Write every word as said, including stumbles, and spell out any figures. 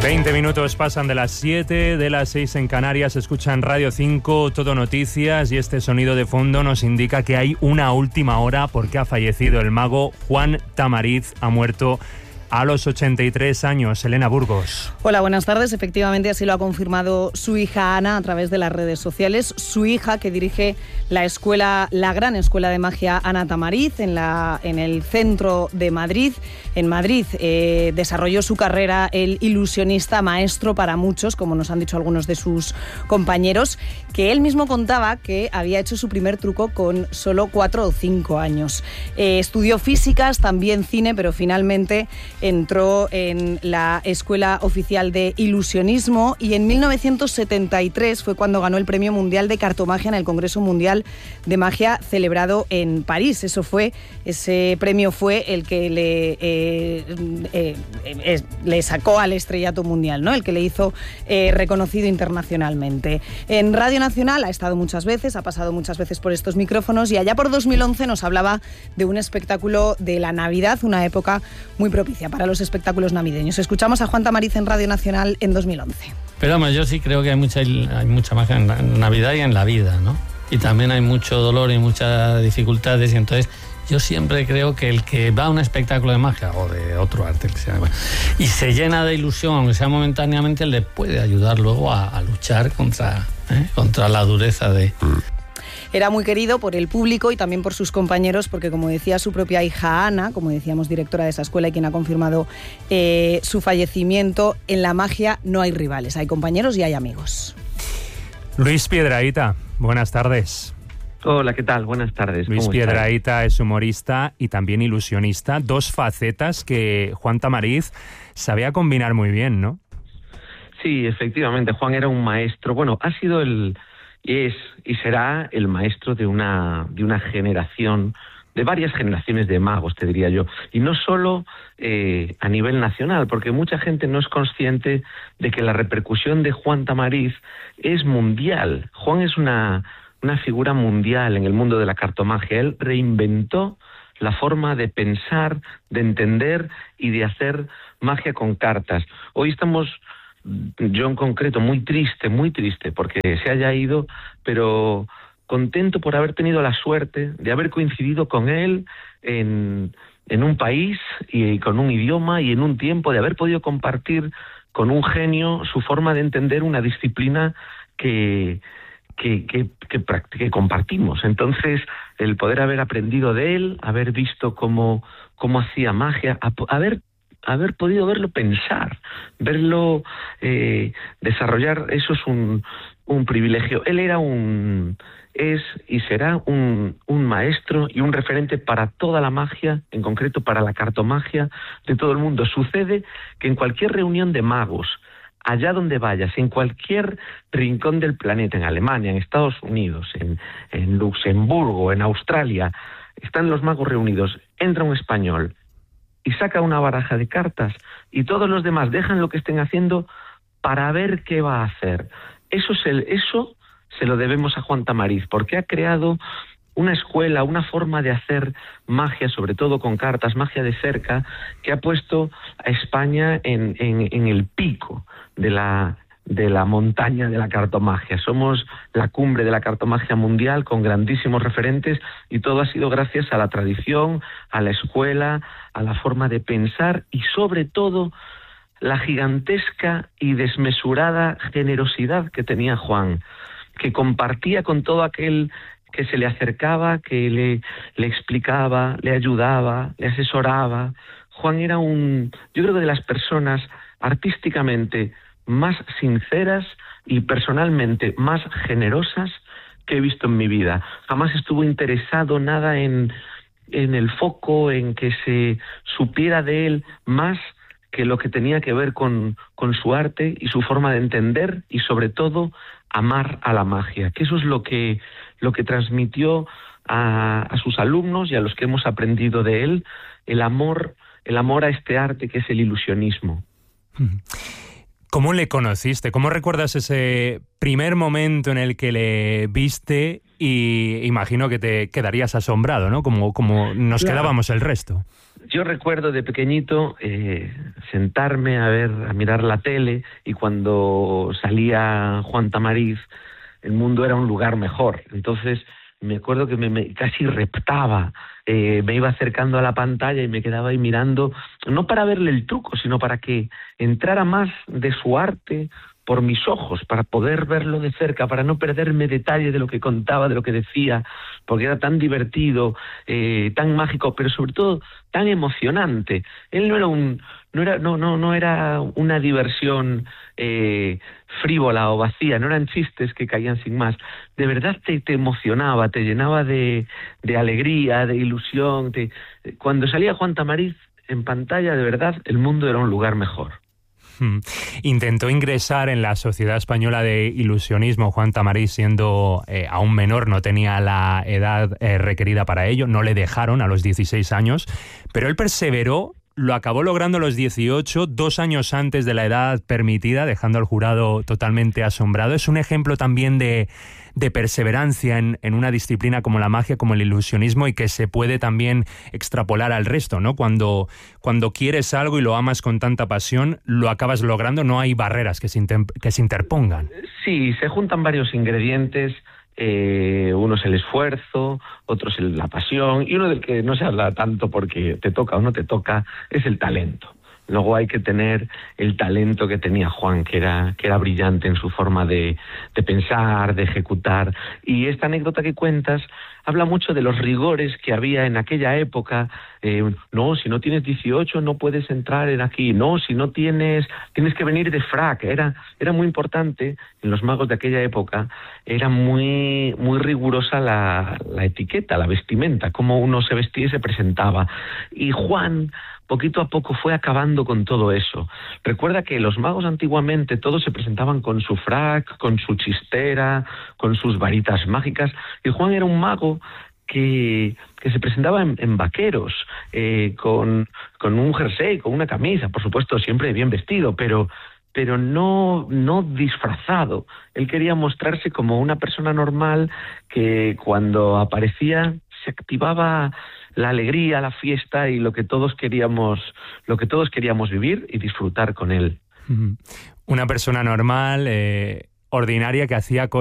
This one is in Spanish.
veinte minutos pasan de las siete, de las seis en Canarias. Escuchan Radio cinco, Todo Noticias, y este sonido de fondo nos indica que hay una última hora porque ha fallecido el mago Juan Tamariz. Ha muerto a los ochenta y tres años. Elena Burgos. Hola, buenas tardes. Efectivamente, así lo ha confirmado su hija Ana a través de las redes sociales. Su hija, que dirige la escuela, la gran escuela de magia Ana Tamariz en, la, en el centro de Madrid. En Madrid eh, desarrolló su carrera el ilusionista, maestro para muchos, como nos han dicho algunos de sus compañeros, que él mismo contaba que había hecho su primer truco con solo cuatro o cinco años. Eh, estudió físicas, también cine, pero finalmente entró en la Escuela Oficial de Ilusionismo y en mil novecientos setenta y tres fue cuando ganó el Premio Mundial de Cartomagia en el Congreso Mundial de Magia celebrado en París. Eso fue, ese premio fue el que le, eh, eh, eh, le sacó al estrellato mundial, ¿no? El que le hizo eh, reconocido internacionalmente. En Radio Nacional ha estado muchas veces, ha pasado muchas veces por estos micrófonos y allá por dos mil once nos hablaba de un espectáculo de la Navidad, una época muy propicia para los espectáculos navideños. Escuchamos a Juan Tamariz en Radio Nacional en dos mil once. Pero vamos, yo sí creo que hay mucha, hay mucha magia en la Navidad y en la vida, ¿no? Y también hay mucho dolor y muchas dificultades, y entonces yo siempre creo que el que va a un espectáculo de magia o de otro arte que sea, y se llena de ilusión, aunque sea momentáneamente, le puede ayudar luego a, a luchar contra, ¿eh? contra la dureza de... Era muy querido por el público y también por sus compañeros, porque, como decía su propia hija Ana, como decíamos, directora de esa escuela y quien ha confirmado eh, su fallecimiento, en la magia no hay rivales, hay compañeros y hay amigos. Luis Piedrahita, buenas tardes. Hola, ¿qué tal? Buenas tardes. Luis Piedrahita es humorista y también ilusionista, dos facetas que Juan Tamariz sabía combinar muy bien, ¿no? Sí, efectivamente, Juan era un maestro. Bueno, ha sido el... es y será el maestro de una de una generación, de varias generaciones de magos, te diría yo. Y no solo eh, a nivel nacional, porque mucha gente no es consciente de que la repercusión de Juan Tamariz es mundial. Juan es una, una figura mundial en el mundo de la cartomagia. Él reinventó la forma de pensar, de entender y de hacer magia con cartas. Hoy estamos... yo en concreto muy triste, muy triste porque se haya ido, pero contento por haber tenido la suerte de haber coincidido con él en, en un país y con un idioma y en un tiempo, de haber podido compartir con un genio su forma de entender una disciplina que, que, que, que, que compartimos. Entonces, el poder haber aprendido de él, haber visto cómo, cómo hacía magia, haber haber podido verlo pensar, verlo eh, desarrollar, eso es un, un privilegio. Él era un, es y será un, un maestro y un referente para toda la magia, en concreto para la cartomagia de todo el mundo. Sucede que en cualquier reunión de magos, allá donde vayas, en cualquier rincón del planeta, en Alemania, en Estados Unidos, en, en Luxemburgo, en Australia, están los magos reunidos, entra un español y saca una baraja de cartas y todos los demás dejan lo que estén haciendo para ver qué va a hacer. Eso se, eso se lo debemos a Juan Tamariz, porque ha creado una escuela, una forma de hacer magia, sobre todo con cartas, magia de cerca, que ha puesto a España en, en, en el pico de la... de la montaña de la cartomagia. Somos la cumbre de la cartomagia mundial con grandísimos referentes y todo ha sido gracias a la tradición, a la escuela, a la forma de pensar y sobre todo la gigantesca y desmesurada generosidad que tenía Juan, que compartía con todo aquel que se le acercaba, que le, le explicaba, le ayudaba, le asesoraba. Juan era un, yo creo que de las personas artísticamente más sinceras y personalmente más generosas que he visto en mi vida. Jamás estuvo interesado nada en, en el foco, en que se supiera de él más que lo que tenía que ver con, con su arte y su forma de entender y sobre todo amar a la magia, que eso es lo que, lo que transmitió a, a sus alumnos y a los que hemos aprendido de él, el amor, el amor a este arte que es el ilusionismo. ¿Cómo le conociste? ¿Cómo recuerdas ese primer momento en el que le viste? Y imagino que te quedarías asombrado, ¿no? Como, como nos claro. quedábamos el resto. yo recuerdo de pequeñito eh, sentarme a ver, a mirar la tele, y cuando salía Juan Tamariz, el mundo era un lugar mejor. Entonces me acuerdo que me, me casi reptaba, eh, me iba acercando a la pantalla y me quedaba ahí mirando, no para verle el truco, sino para que entrara más de su arte por mis ojos, para poder verlo de cerca, para no perderme detalle de lo que contaba, de lo que decía, porque era tan divertido, eh, tan mágico, pero sobre todo tan emocionante. Él no era un, no era, no, no, no era una diversión eh, frívola o vacía, no eran chistes que caían sin más. De verdad te, te emocionaba, te llenaba de, de alegría, de ilusión. Te, cuando salía Juan Tamariz en pantalla, de verdad, el mundo era un lugar mejor. Intentó ingresar en la Sociedad Española de Ilusionismo Juan Tamariz siendo eh, aún menor, no tenía la edad eh, requerida para ello, no le dejaron a los dieciséis años, pero él perseveró, lo acabó logrando a los dieciocho, dos años antes de la edad permitida, dejando al jurado totalmente asombrado. Es un ejemplo también de, de perseverancia en, en una disciplina como la magia, como el ilusionismo, y que se puede también extrapolar al resto, ¿no? Cuando, cuando quieres algo y lo amas con tanta pasión, lo acabas logrando, no hay barreras que se, inter, que se interpongan. Sí, se juntan varios ingredientes. Eh, uno es el esfuerzo, otro es el, la pasión, y uno del que no se habla tanto porque te toca o no te toca es el talento. Luego hay que tener el talento que tenía Juan, que era, que era brillante en su forma de, de pensar, de ejecutar. Y esta anécdota que cuentas habla mucho de los rigores que había en aquella época. Eh, no, si no tienes dieciocho no puedes entrar en aquí. No, si no tienes, tienes que venir de frac. Era, era muy importante en los magos de aquella época. Era muy, muy rigurosa la, la etiqueta, la vestimenta, cómo uno se vestía y se presentaba. Y Juan, poquito a poco, fue acabando con todo eso. Recuerda que los magos antiguamente todos se presentaban con su frac, con su chistera, con sus varitas mágicas, y Juan era un mago que, que se presentaba en, en vaqueros, eh, con, con un jersey, con una camisa, por supuesto siempre bien vestido, pero pero no, no disfrazado. Él quería mostrarse como una persona normal que cuando aparecía se activaba la alegría, la fiesta y lo que todos queríamos, lo que todos queríamos vivir y disfrutar con él. Una persona normal, eh, ordinaria, que hacía cosas